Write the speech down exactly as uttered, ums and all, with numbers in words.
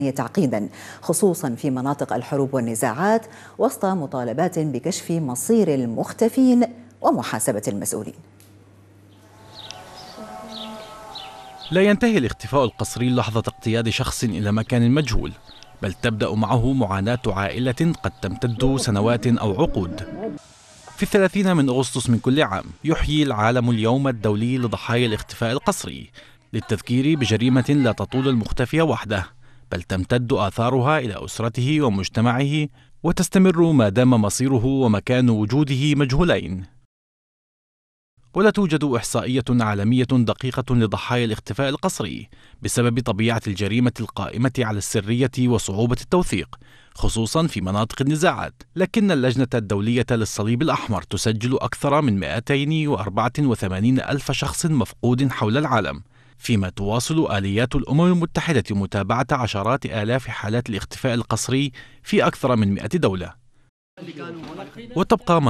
تعقيدا خصوصا في مناطق الحروب والنزاعات وسط مطالبات بكشف مصير المختفين ومحاسبة المسؤولين. لا ينتهي الاختفاء القسري لحظة اقتياد شخص إلى مكان مجهول، بل تبدأ معه معاناة عائلة قد تمتد سنوات أو عقود. في الثلاثين من أغسطس من كل عام يحيي العالم اليوم الدولي لضحايا الاختفاء القسري للتذكير بجريمة لا تطول المختفي وحده، بل تمتد آثارها إلى أسرته ومجتمعه وتستمر ما دام مصيره ومكان وجوده مجهولين. ولا توجد إحصائية عالمية دقيقة لضحايا الاختفاء القسري بسبب طبيعة الجريمة القائمة على السرية وصعوبة التوثيق، خصوصا في مناطق النزاعات. لكن اللجنة الدولية للصليب الأحمر تسجل أكثر من مئتين وأربعة وثمانين ألف شخص مفقود حول العالم، فيما تواصل آليات الأمم المتحدة متابعة عشرات آلاف حالات الاختفاء القسري في أكثر من مئة دولة. وتبقى